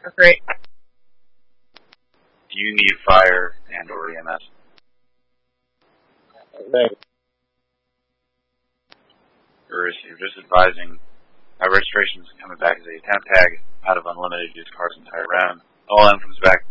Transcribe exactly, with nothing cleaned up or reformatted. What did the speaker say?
Great. Do you need fire and or E M S? Thanks. Or is you're just advising my registration is coming back as a temp tag out of unlimited used cars entire round. O L M comes back